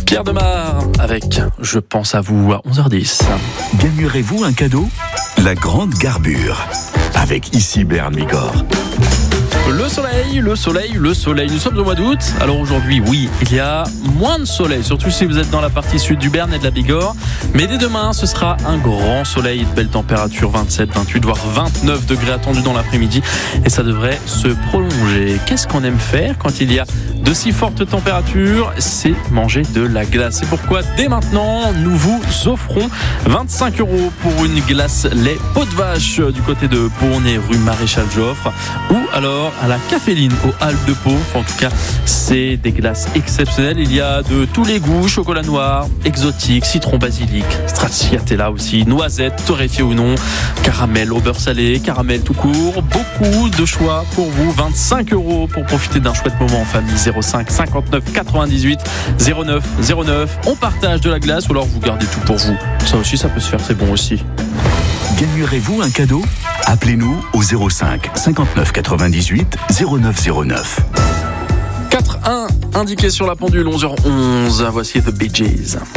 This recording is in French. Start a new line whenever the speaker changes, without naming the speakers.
Pierre Demar avec Je pense à vous à 11h10.
Gagnerez-vous un cadeau ? La grande garbure avec ici Bern Bigorre.
Le soleil, nous sommes au mois d'août. Alors aujourd'hui, oui, il y a moins de soleil, surtout si vous êtes dans la partie sud du Bern et de la Bigorre. Mais dès demain, ce sera un grand soleil, de belles températures, 27, 28, voire 29 degrés attendus dans l'après-midi. Et ça devrait se prolonger. Qu'est-ce qu'on aime faire quand il y a de si fortes températures ? C'est manger de la glace. C'est pourquoi, dès maintenant, nous vous offrons 25 € pour une glace lait peau de vache du côté de Beauharnais, rue Maréchal Joffre, ou alors à la Caféline aux Halles de Pau. En tout cas, c'est des glaces exceptionnelles. Il y a de tous les goûts, chocolat noir, exotique, citron basilic, stracciatella aussi, noisette, torréfiée ou non, caramel au beurre salé, caramel tout court. Beaucoup de choix pour vous. 25 € pour profiter d'un chouette moment en famille. 05 59 98 09 09. On partage de la glace ou alors vous gardez tout pour vous. Ça aussi, ça peut se faire, c'est bon aussi.
Gagnerez-vous un cadeau ? Appelez-nous au 05 59 98 09 09.
4-1 indiqué sur la pendule, 11h11. Voici The Bee Gees.